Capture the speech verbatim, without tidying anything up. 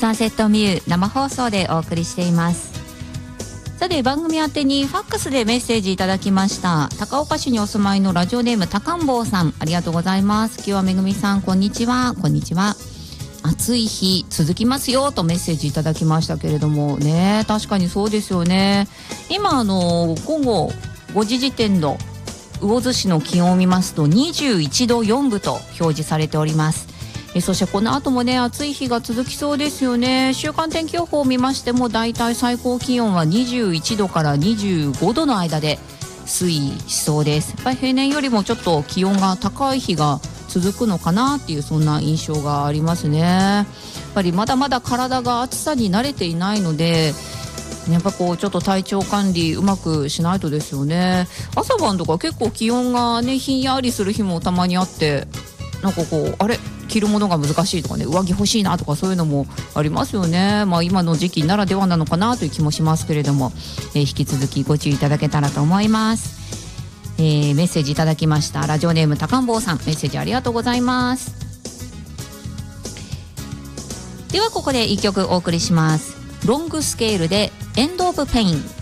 サンセットミュー生放送でお送りしています。さて番組宛てにファックスでメッセージいただきました。高岡市にお住まいのラジオネームたかんぼうさん、ありがとうございます。今日はめぐみさんこんにちは。こんにちは。暑い日続きますよとメッセージいただきましたけれどもね、確かにそうですよね。今あの午後ごじ時点の魚津市の気温を見ますとにじゅういちどよんぶと表示されております。えそしてこの後もね暑い日が続きそうですよね。週間天気予報を見ましてもだいたい最高気温はにじゅういちどからにじゅうごどの間で推移しそうです。やっぱり平年よりもちょっと気温が高い日が続くのかなっていうそんな印象がありますね。やっぱりまだまだ体が暑さに慣れていないのでやっぱこうちょっと体調管理うまくしないとですよね。朝晩とか結構気温がねひんやりする日もたまにあってなんかこうあれ着るものが難しいとかね上着欲しいなとかそういうのもありますよね。まあ今の時期ならではなのかなという気もしますけれども、えー、引き続きご注意いただけたらと思います。えー、メッセージいただきましたラジオネームたかんぼうさん、メッセージありがとうございます。ではここでいっきょくお送りします。ロングスケールでエンドオブペイン。